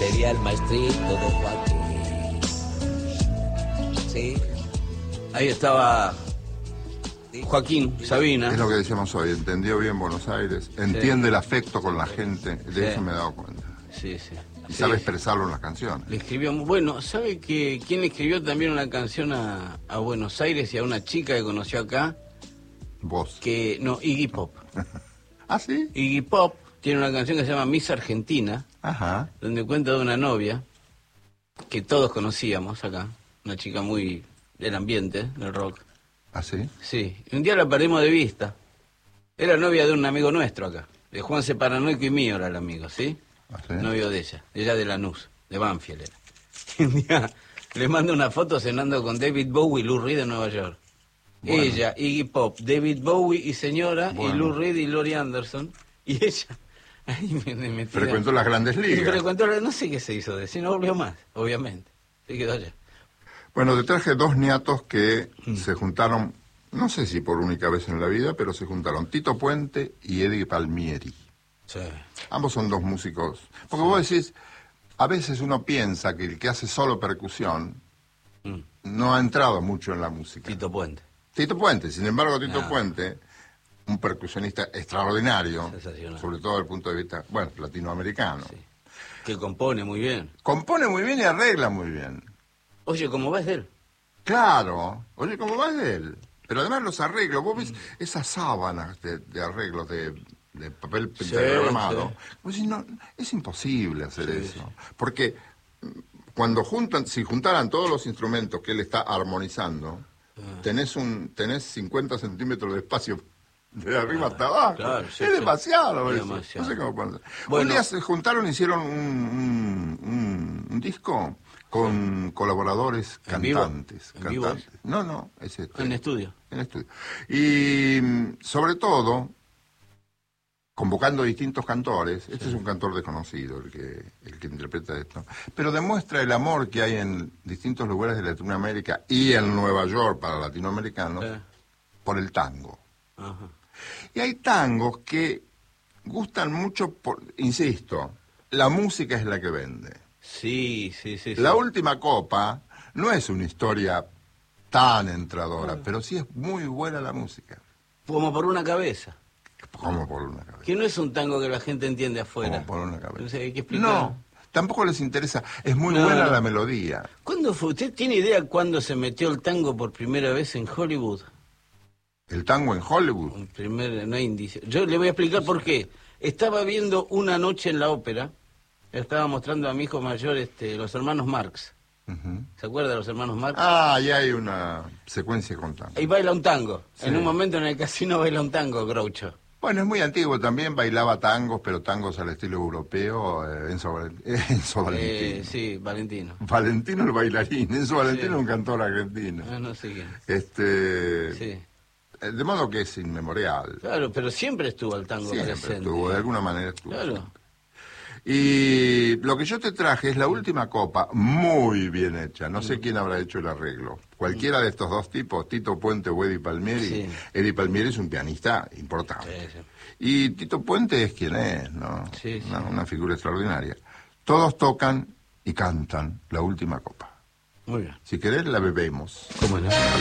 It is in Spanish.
sería el maestrito de Joaquín. Sí. Ahí estaba Joaquín Sabina. Es lo que decíamos hoy, entendió bien Buenos Aires, entiende el afecto con la gente, de eso me he dado cuenta. Sí, sí. Y sabe expresarlo en las canciones. Le escribió, bueno, ¿sabe quién le escribió también una canción a Buenos Aires y a una chica que conoció acá? Vos. No, Iggy Pop. ¿Ah, sí? Iggy Pop tiene una canción que se llama Miss Argentina, Ajá. donde cuenta de una novia que todos conocíamos acá, una chica muy del ambiente, del rock. ¿Ah, sí? Sí, y un día la perdimos de vista. Era novia de un amigo nuestro acá, de Juanse Paranoico y mío era el amigo, ¿sí? ¿Ah, sí? Novio de ella de Lanús, de Banfield era. Y un día le mando una foto cenando con David Bowie y Lou Reed de Nueva York. Bueno. Ella, Iggy Pop, David Bowie y señora, bueno. Y Lou Reed y Laurie Anderson. Y ella ahí me frecuentó las grandes ligas. Frecuentó, no sé qué se hizo de eso, no volvió más, obviamente. Se quedó allá. Bueno, te traje dos niatos que se juntaron, no sé si por única vez en la vida, pero se juntaron Tito Puente y Eddie Palmieri. Sí. Ambos son dos músicos. Porque vos decís, a veces uno piensa que el que hace solo percusión no ha entrado mucho en la música. Tito Puente. Tito Puente, sin embargo, Tito Puente, un percusionista extraordinario, sobre todo desde el punto de vista, bueno, latinoamericano. Sí. Que compone muy bien. Compone muy bien y arregla muy bien. Oye, ¿cómo vas de él? Claro, oye, ¿cómo vas de él? Pero además los arreglos, vos ves esas sábanas de arreglos de papel pentagramado. Sí. Vos decís, no, es imposible hacer eso. Porque cuando si juntaran todos los instrumentos que él está armonizando, tenés 50 centímetros de espacio de arriba hasta abajo. Claro, sí, es demasiado eso. No sé cómo ponerlo. Bueno, un día se juntaron, hicieron un disco con colaboradores cantantes. ¿En vivo? No, es este. En estudio. En estudio. Y sobre todo, convocando distintos cantores. Este es un cantor desconocido el que interpreta esto. Pero demuestra el amor que hay en distintos lugares de Latinoamérica y en Nueva York para latinoamericanos por el tango. Ajá. Y hay tangos que gustan mucho, insisto, la música es la que vende. Sí. La última copa no es una historia tan entradora, pero sí es muy buena la música. Como por una cabeza. Como por una cabeza. Que no es un tango que la gente entiende afuera. Como por una cabeza. Entonces hay que explicar. No, tampoco les interesa. Es muy buena la melodía. ¿Cuándo fue? ¿Usted tiene idea cuándo se metió el tango por primera vez en Hollywood? ¿El tango en Hollywood? No hay indicio. Yo le voy a explicar por qué. Estaba viendo Una noche en la ópera. Estaba mostrando a mi hijo mayor los hermanos Marx. ¿Se acuerda de los hermanos Marx? Ah, ya hay una secuencia con tango. Y baila un tango. Sí. En un momento en el casino baila un tango, Groucho. Bueno, es muy antiguo también, bailaba tangos, pero tangos al estilo europeo, Enzo Valentino. Sí, Valentino. Valentino el bailarín, Enzo Valentino es un cantor argentino. No sé quién. Sí. De modo que es inmemorial. Claro, pero siempre estuvo el tango presente. Estuvo, de alguna manera estuvo. Claro. Siempre. Y lo que yo te traje es la última copa, muy bien hecha. No sé quién habrá hecho el arreglo. Cualquiera de estos dos tipos, Tito Puente o Eddie Palmieri. Sí. Eddie Palmieri es un pianista importante. Sí. Y Tito Puente es quien es, ¿no? Sí. Una figura extraordinaria. Todos tocan y cantan la última copa. Muy bien. Si querés, la bebemos. ¿Cómo no?